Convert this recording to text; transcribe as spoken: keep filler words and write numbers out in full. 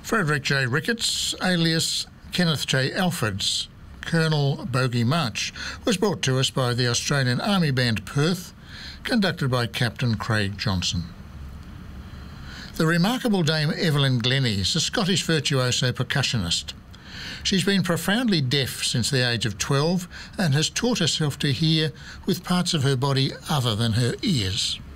Frederick J. Ricketts, alias Kenneth J. Alfords, Colonel Bogey March, was brought to us by the Australian Army Band Perth, conducted by Captain Craig Johnson. The remarkable Dame Evelyn Glennie is a Scottish virtuoso percussionist. She's been profoundly deaf since the age of twelve and has taught herself to hear with parts of her body other than her ears.